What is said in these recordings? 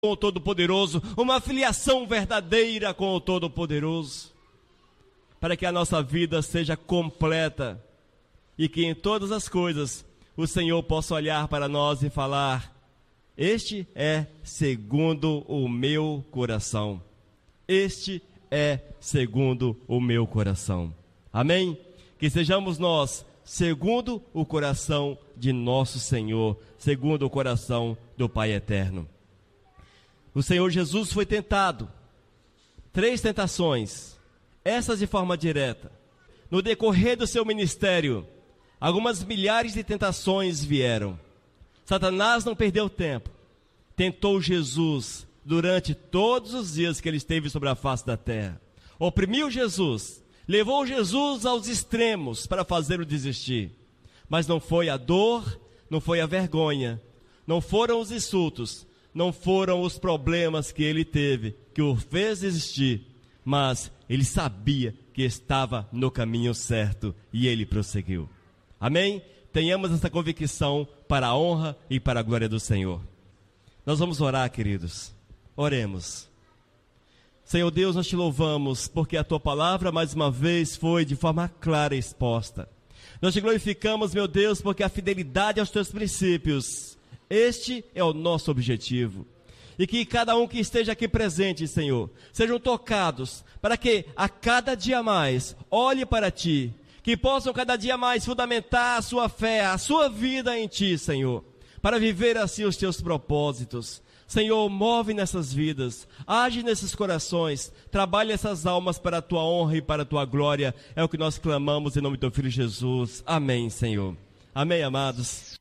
com o Todo-Poderoso, uma filiação verdadeira com o Todo-Poderoso, para que a nossa vida seja completa e que em todas as coisas o Senhor possa olhar para nós e falar: este é segundo o meu coração. Este é segundo o meu coração. Amém? Que sejamos nós segundo o coração de nosso Senhor, segundo o coração do Pai Eterno. O Senhor Jesus foi tentado, 3 tentações, essas de forma direta. No decorrer do seu ministério, algumas milhares de tentações vieram. Satanás não perdeu tempo, tentou Jesus durante todos os dias que ele esteve sobre a face da terra. Oprimiu Jesus, levou Jesus aos extremos para fazê-lo desistir. Mas não foi a dor, não foi a vergonha, não foram os insultos, não foram os problemas que ele teve que o fez desistir, mas ele sabia que estava no caminho certo e ele prosseguiu. Amém? Tenhamos essa convicção para a honra e para a glória do Senhor. Nós vamos orar, queridos. Oremos. Senhor Deus, nós te louvamos porque a tua palavra mais uma vez foi de forma clara exposta. Nós te glorificamos, meu Deus, porque a fidelidade aos teus princípios, este é o nosso objetivo. E que cada um que esteja aqui presente, Senhor, sejam tocados para que a cada dia mais olhe para ti, que possam cada dia mais fundamentar a sua fé, a sua vida em ti, Senhor, para viver assim os teus propósitos. Senhor, move nessas vidas, age nesses corações, trabalhe essas almas para a tua honra e para a tua glória. É o que nós clamamos em nome do teu Filho Jesus. Amém, Senhor. Amém, amados.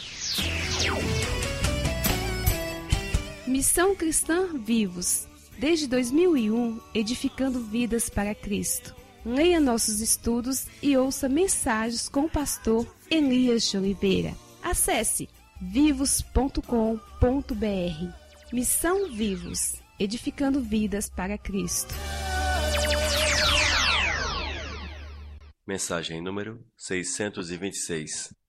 Missão Cristã Vivos, desde 2001, edificando vidas para Cristo. Leia nossos estudos e ouça mensagens com o pastor Elias de Oliveira. Acesse vivos.com.br. Missão Vivos, edificando vidas para Cristo. Mensagem número 626.